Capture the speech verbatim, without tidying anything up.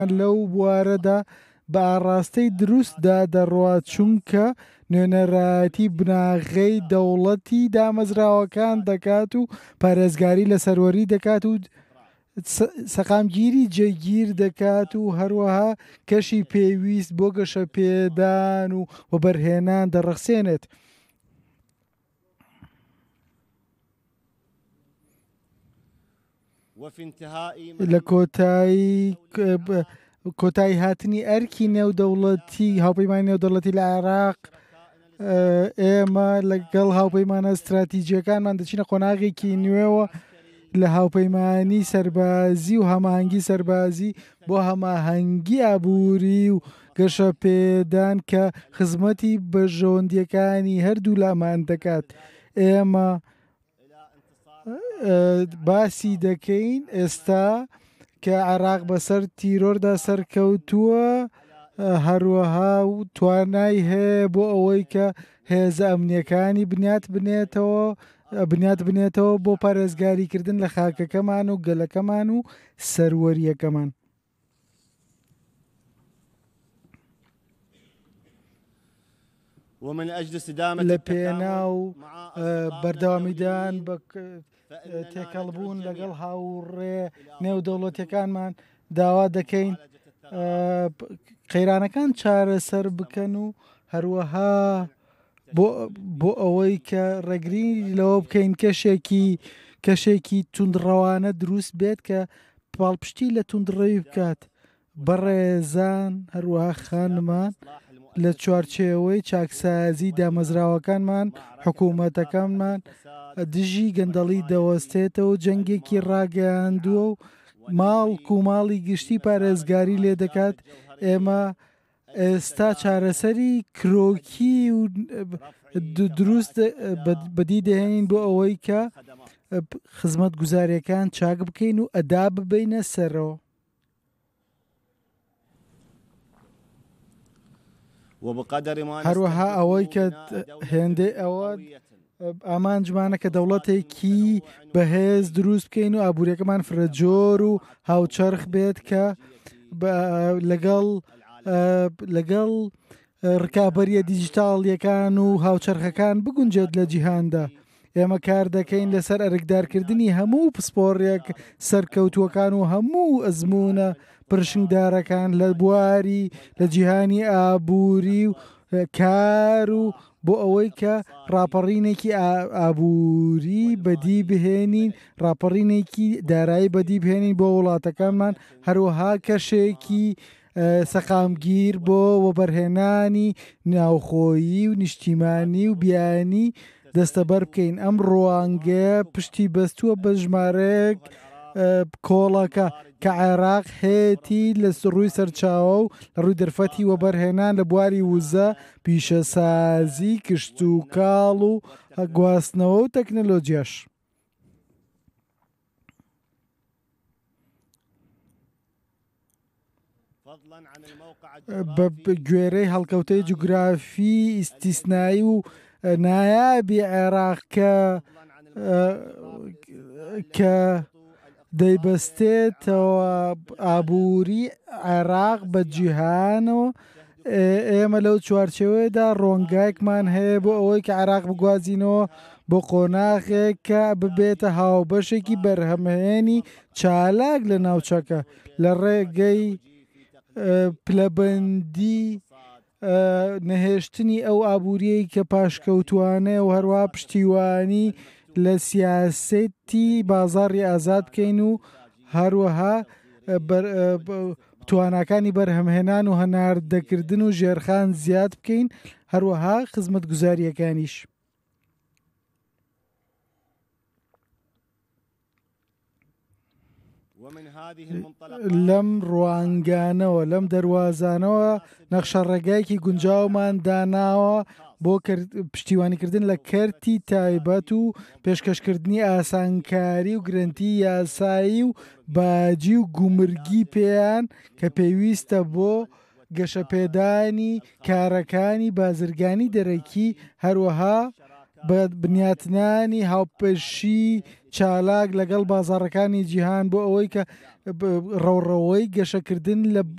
لەو بوارەدا بە ئاڕاستەی دروستدا دەڕوات، چونکە نوێنەرایەتی بناغەی دەوڵەتی دامەزراوەکان دەکات و پارێزگاری لە سەروەری دەکات و سەقامگیری جێگیر دەکات و هەروەها کەشی پێویست بۆ گەشەپێدان و وەبەرهێنان دەڕەخسێنێت. لە کۆتایی کۆتایی هاتنی ئەرکی نێودەوڵەتی هاوپەیمانی نێودەوڵەتی لە عێراق ئێمە لەگەڵ هاوپەیمانە استراتیجیەکانمان دەچینە قۆناغێکی نوێوە لە هاوپەیمانی سەربازی و هەماهەنگی سەربازی بۆ هەماهەنگی ئابووری و گەشەپێدان کە خزمەتی بەژەوەندیەکانی هەردوو لامان دەکات. ئێمە باسی دەکەین ئێستا کە عێراق بەسەر تیرۆردا سەرکەوتووە، هەروەها و توانای هەیە بۆ ئەوەی کە هێزە ئەمنیەکانی بنیات بنێتەوە بنیات بنێتەوە بۆ پارێزگاریکردن لە خاکەکەمان و گەلەکەمان و سەروەریەکەمان. لە پێناو بەردەوامیدان بە تێکەڵبوون لەگەڵ هاوڕێ نێودەوڵەتیەکانمان داوا دەکەین قەیرانەکان چارەسەر بکەن و هەروەها بۆ ئەوەی کە ڕێگری لەوە بکەین کەشێکی کەشێکی توندڕەوانە دروست بێت کە پاڵپشتی لە توندڕەوی بکات. بەڕێزان هەروەها خانمان لە چوارچێوەی چاکسازی دامەزراوەکانمان حکوومەتەکانمان دژی گەندەڵی دەوەستێتەوە و جەنگێکی ڕاگەیاندووە و ماڵ و ماڵی گشتی پارێزگاری لێ دەکات. ئێمە ئێستا چارەسەری کرۆکی و دروست بەدی دەهێنین بۆ ئەوەی کە خزمەت گوزاریەکان چاک بکەین و ئەدا ببینە سەرەوە. هەروەها ئەوەی کە هێندەی ئەوە ئامانجمانە کە دەوڵەتێکی بەهێز دروست بکەین و ئابوووریەکەمان فرەجۆر و هاوچەرخ بێت کە لەگەڵ لەگەڵ ڕکابەریە دیجیتاڵیەکان و هاوچەرخەکان بگونجێت لە جیهاندا. ئێمە کار دەکەین لەسەر ئەرکدارکردنی هەموو پسپۆڕێک سەرکەوتووەکان و هەموو ئەزمونە پرشنگدارەکان لە بواری لە جیهانی ئابووری و کار و بۆ ئەوەی کە ڕاپەڕینێکی ئابووری بەدی بهێنین، ڕاپەڕینێکی دارایی بەدی بهێنین بۆ وڵاتەکانمان، هەروەها کەشێکی سەقامگیر بۆ وەبەرهێنانی ناوخۆیی و نیشتیمانی و بیانی دەستەبەر بکەین. ئەم ڕوانگەیە پشتی بەستووە بە ژمارەیەک کۆڵەکە کە عێراق هەیەی لە ڕووی سەرچاوە و لە ڕووی دەرفەتی وەبەرهێنان لە بواری وزە، پیشەسازی، کشت و کاڵ و گواستنەوە و تەکنەلۆجیاش. بە گوێرەی هەڵکەوتەی جوگرافی ئیستیسنایی و نایابی عێراق کە دەیبەستێتەوە ئابووری عێراق بە جیهانەوە، ئێمە لەو چوارچێوەیەدا ڕۆنگایەکمان هەیە بۆ ئەوەی کە عێراق بگوازینەوە بۆ قۆناغێک کە ببێتە هاوبەشێکی بەرهەمهێنی چالاک لە ناوچەکە لە ڕێگەی پلەبەندی نەهێشتنی ئەو ئابووریەی کە پاشکەوتوانەیە و هەروەها پشتیوانی لە سیاسەتی بازاڕی ئازاد بکەین و هەروەها تواناکانی بەرهەمهێنان و هەناردەکردن و ژێرخان زیاد بکەین، هەروەها خزمەت گوزاریەکانیش. لەم ڕوانگانەوە لەم دەواازانەوە نەخشە ڕێگایەکی گونجاومان داناوە بۆ پشتیوانیکردن لە کەرتی تایبەت و پێشکەشکردنی ئاسانکاری و گرنتی یاسایی و باجی و گومرگی پێیان کە پێویستە بۆ گەشەپێدانی کارەکانی بازرگانی دەرەکی، هەروەها بە بنیاتنانی هاوپەشی چالاک لەگەڵ بازاڕەکانی جیهان بۆ ئەوەی کە ڕەوڕەوەی گەشەکردن لە